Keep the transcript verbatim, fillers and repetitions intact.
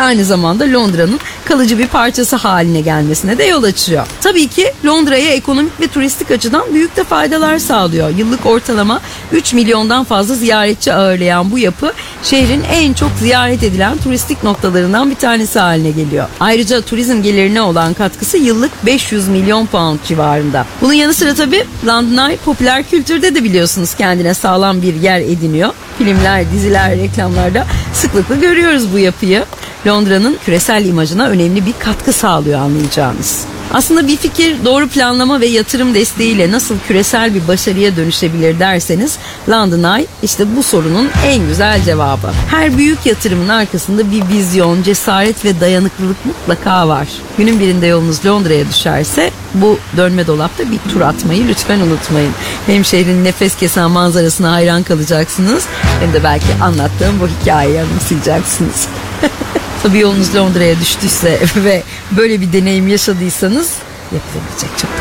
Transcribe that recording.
ve aynı zamanda Londra'nın kalıcı bir parçası haline gelmesine de yol açıyor. Tabii ki Londra'ya ekonomik ve turistik açıdan büyük de faydalar sağlıyor. Yıllık ortalama üç milyondan fazla ziyaretçi ağırlayan bu yapı şehrin en çok ziyaret edilen turistik noktalarından bir tanesi haline geliyor. Ayrıca turizm gelirine olan katkısı yıllık beş yüz milyon pound civarında. Bunun yanı sıra tabii London Eye popüler kültürde de biliyorsunuz kendine sağlam bir yer ediniyor. Filmler, diziler, reklamlarda sıklıkla görüyoruz bu yapıyı. Londra'nın küresel imajına önemli bir katkı sağlıyor anlayacağınız. Aslında bir fikir doğru planlama ve yatırım desteğiyle nasıl küresel bir başarıya dönüşebilir derseniz London Eye işte bu sorunun en güzel cevabı. Her büyük yatırımın arkasında bir vizyon, cesaret ve dayanıklılık mutlaka var. Günün birinde yolunuz Londra'ya düşerse bu dönme dolapta bir tur atmayı lütfen unutmayın. Hem şehrin nefes kesen manzarasına hayran kalacaksınız hem de belki anlattığım bu hikayeyi anımsayacaksınız. Tabii yolunuz Londra'ya düştüyse ve böyle bir deneyim yaşadıysanız yapılabilecek çok